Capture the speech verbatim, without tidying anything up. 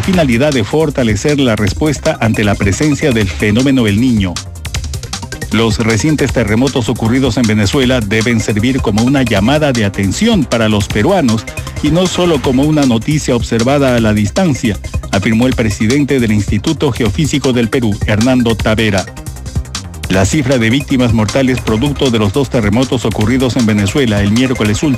finalidad de fortalecer la respuesta ante la presencia del fenómeno El Niño. Los recientes terremotos ocurridos en Venezuela deben servir como una llamada de atención para los peruanos y no solo como una noticia observada a la distancia, afirmó el presidente del Instituto Geofísico del Perú, Hernando Tavera. La cifra de víctimas mortales producto de los dos terremotos ocurridos en Venezuela el miércoles último